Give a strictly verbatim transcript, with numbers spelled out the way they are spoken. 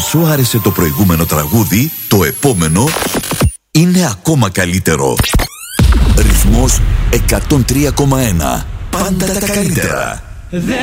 σου άρεσε το προηγούμενο τραγούδι, το επόμενο είναι ακόμα καλύτερο. Ρυθμός εκατόν τρία κόμμα ένα. Πάντα τα καλύτερα.